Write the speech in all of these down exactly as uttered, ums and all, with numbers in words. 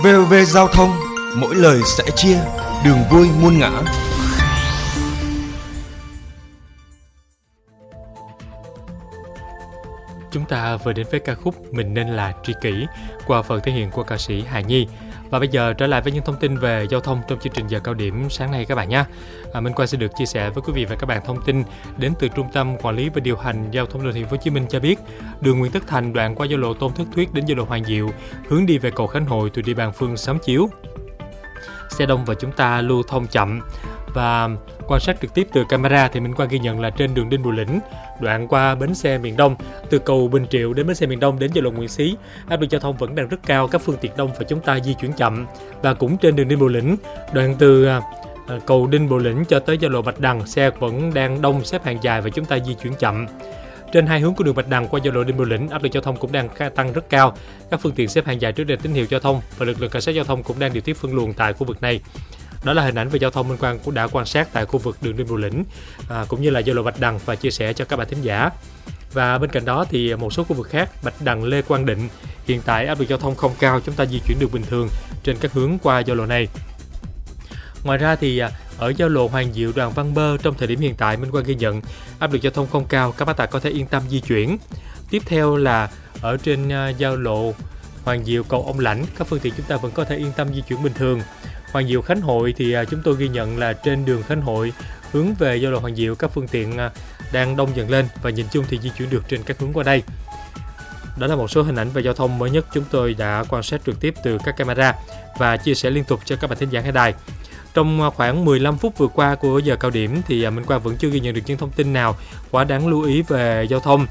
vê o vê Giao thông, mỗi lời sẻ chia, đường vui muôn ngã. Chúng ta vừa đến với ca khúc Mình Nên Là Tri Kỷ qua phần thể hiện của ca sĩ Hà Nhi. Và bây giờ trở lại với những thông tin về giao thông trong chương trình giờ cao điểm sáng nay các bạn nhé. À, Minh Quang sẽ được chia sẻ với quý vị và các bạn thông tin đến từ Trung tâm Quản lý và Điều hành Giao thông Đô thị Thành phố Hồ Chí Minh cho biết, đường Nguyễn Tất Thành đoạn qua giao lộ Tôn Thất Thuyết đến giao lộ Hoàng Diệu hướng đi về cầu Khánh Hội từ địa bàn phường Xóm Chiếu, xe đông và chúng ta lưu thông chậm. Và quan sát trực tiếp từ camera thì Minh Quang ghi nhận là trên đường Đinh Bộ Lĩnh đoạn qua bến xe miền Đông từ cầu Bình Triệu đến bến xe miền Đông đến giao lộ Nguyễn Xí, áp lực giao thông vẫn đang rất cao, các phương tiện đông và chúng ta di chuyển chậm. Và cũng trên đường Đinh Bộ Lĩnh đoạn từ à, cầu Đinh Bộ Lĩnh cho tới giao lộ Bạch Đằng, xe vẫn đang đông xếp hàng dài và chúng ta di chuyển chậm. Trên hai hướng của đường Bạch Đằng qua giao lộ Đinh Bộ Lĩnh, áp lực giao thông cũng đang tăng rất cao, các phương tiện xếp hàng dài trước đèn tín hiệu giao thông và lực lượng cảnh sát giao thông cũng đang điều tiết phân luồng tại khu vực này. Đó là hình ảnh về giao thông Minh Quang cũng đã quan sát tại khu vực đường Đinh Bộ Lĩnh à, cũng như là giao lộ Bạch Đằng và chia sẻ cho các bạn thính giả. Và bên cạnh đó thì một số khu vực khác, Bạch Đằng, Lê Quang Định, hiện tại áp lực giao thông không cao, chúng ta di chuyển được bình thường trên các hướng qua giao lộ này. Ngoài ra thì ở giao lộ Hoàng Diệu, Đoàn Văn Bơ trong thời điểm hiện tại Minh Quang ghi nhận áp lực giao thông không cao, các bác tài có thể yên tâm di chuyển. Tiếp theo là ở trên giao lộ Hoàng Diệu, cầu Ông Lãnh, các phương tiện chúng ta vẫn có thể yên tâm di chuyển bình thường. Hoàng Diệu Khánh Hội thì chúng tôi ghi nhận là trên đường Khánh Hội hướng về giao lộ Hoàng Diệu, các phương tiện đang đông dần lên và nhìn chung thì di chuyển được trên các hướng qua đây. Đó là một số hình ảnh về giao thông mới nhất chúng tôi đã quan sát trực tiếp từ các camera và chia sẻ liên tục cho các bạn thính giả nghe đài. Trong khoảng mười lăm phút vừa qua của giờ cao điểm thì Minh Quang vẫn chưa ghi nhận được những thông tin nào quá đáng lưu ý về giao thông.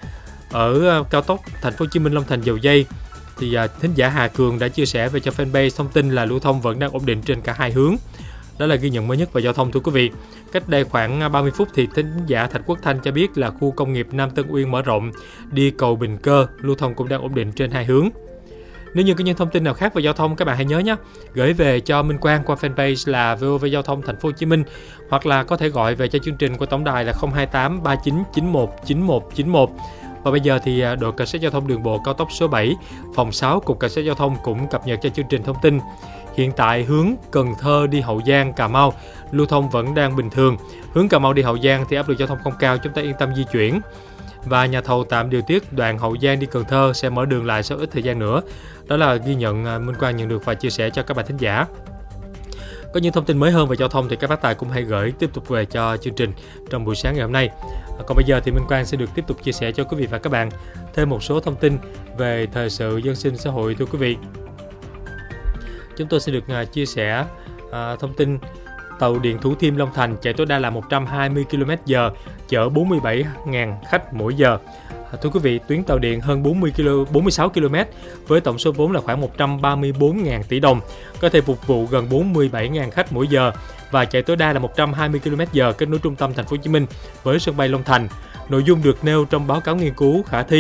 Ở cao tốc Thành phố Hồ Chí Minh Long Thành Dầu Giây thì thính giả Hà Cường đã chia sẻ về cho fanpage thông tin là lưu thông vẫn đang ổn định trên cả hai hướng. Đó là ghi nhận mới nhất về giao thông thưa quý vị. Cách đây khoảng ba mươi phút thì thính giả Thạch Quốc Thanh cho biết là khu công nghiệp Nam Tân Uyên mở rộng đi cầu Bình Cơ, lưu thông cũng đang ổn định trên hai hướng. Nếu như có những thông tin nào khác về giao thông các bạn hãy nhớ nhé, gửi về cho Minh Quang qua fanpage là vê o vê Giao thông Thành phố Hồ Chí Minh, hoặc là có thể gọi về cho chương trình của tổng đài là không hai tám ba chín chín một chín một chín một. Và bây giờ thì đội cảnh sát giao thông đường bộ cao tốc số bảy, phòng sáu cục cảnh sát giao thông cũng cập nhật cho chương trình thông tin. Hiện tại hướng Cần Thơ đi Hậu Giang, Cà Mau lưu thông vẫn đang bình thường. Hướng Cà Mau đi Hậu Giang thì áp lực giao thông không cao, chúng ta yên tâm di chuyển. Và nhà thầu tạm điều tiết đoạn Hậu Giang đi Cần Thơ sẽ mở đường lại sau ít thời gian nữa. Đó là ghi nhận Minh Quang nhận được và chia sẻ cho các bạn thính giả. Có những thông tin mới hơn về giao thông thì các bác tài cũng hãy gửi tiếp tục về cho chương trình trong buổi sáng ngày hôm nay. Còn bây giờ thì Minh Quang sẽ được tiếp tục chia sẻ cho quý vị và các bạn thêm một số thông tin về thời sự dân sinh xã hội thưa quý vị. Chúng tôi sẽ được chia sẻ uh, thông tin tàu điện Thủ Thiêm Long Thành chạy tối đa là một trăm hai mươi ki lô mét giờ, chở bốn mươi bảy nghìn khách mỗi giờ. Thưa quý vị, tuyến tàu điện hơn bốn mươi ki lô mét, bốn mươi sáu ki lô mét với tổng số vốn là khoảng một trăm ba mươi bốn nghìn tỷ đồng, có thể phục vụ gần bốn mươi bảy nghìn khách mỗi giờ và chạy tối đa là một trăm hai mươi ki lô mét giờ kết nối trung tâm Thành phố Hồ Chí Minh với sân bay Long Thành. Nội dung được nêu trong báo cáo nghiên cứu khả thi